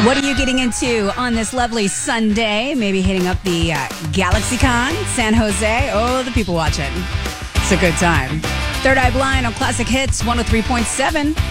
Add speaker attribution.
Speaker 1: What are you getting into on this lovely Sunday? Maybe hitting up the GalaxyCon, San Jose. Oh, the people watching. It's a good time. Third Eye Blind on Classic Hits 103.7.